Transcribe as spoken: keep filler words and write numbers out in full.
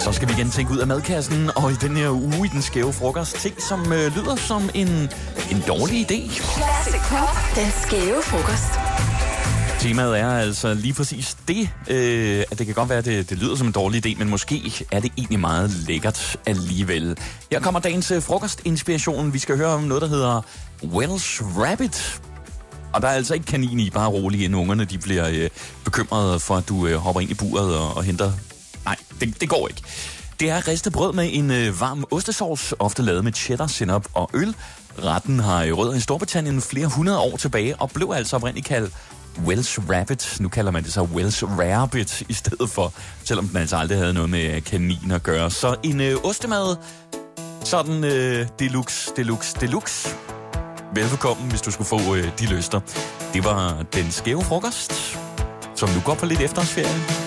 Så skal vi igen tænke ud af madkassen, og i den her uge i den skæve frokost, ting som øh, lyder som en, en dårlig idé. Classic Pop. Den skæve frokost. Temaet er altså lige præcis det, øh, at det kan godt være, at det, det lyder som en dårlig idé, men måske er det egentlig meget lækkert alligevel. Her kommer dagens øh, frokostinspiration. Vi skal høre om noget, der hedder Welsh Rabbit. Og der er altså ikke kanin i, bare rolig, inden ungerne de bliver øh, bekymrede for, at du øh, hopper ind i buret og, og henter. Nej, det, det går ikke. Det er ristet brød med en øh, varm ostesauce, ofte lavet med cheddar, sennep og øl. Retten har rødder i Storbritannien flere hundrede år tilbage, og blev altså oprindeligt kaldt Welsh Rabbit. Nu kalder man det så Welsh Rarebit i stedet for, selvom den altså aldrig havde noget med kanin at gøre. Så en øh, ostemad, sådan øh, deluxe, deluxe, deluxe. Velbekomme, hvis du skulle få øh, de lyster. Det var den skæve frokost, som nu går på lidt efterårsferie.